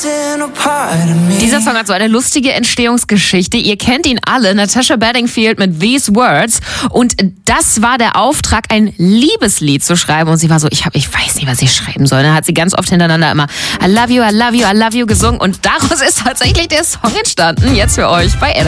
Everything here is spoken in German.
Dieser Song hat so eine lustige Entstehungsgeschichte. Ihr kennt ihn alle, Natasha Bedingfield mit These Words. Und das war der Auftrag, ein Liebeslied zu schreiben. Und sie war so, ich weiß nicht, was ich schreiben soll. Dann hat sie ganz oft hintereinander immer I love you, I love you, I love you gesungen. Und daraus ist tatsächlich der Song entstanden. Jetzt für euch bei